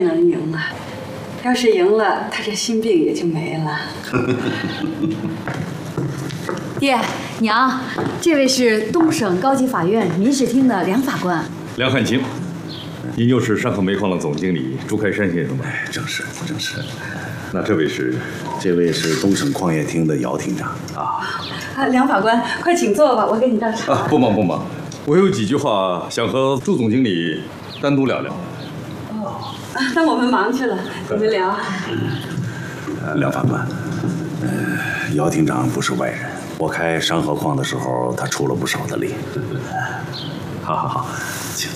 能赢啊！要是赢了，他这心病也就没了。 爹娘，这位是东省高级法院民事厅的梁法官。 梁汉卿，您又是山河煤矿的总经理朱开山先生吧？ 正是。 那这位是？ 这位是东省矿业厅的姚厅长梁法官，快请坐吧，我给你倒茶。 不忙，我有几句话想和朱总经理单独聊聊。 那我们忙去了，你们聊。 梁法官，姚厅长不是外人，我开山河矿的时候，他出了不少的力。好，请。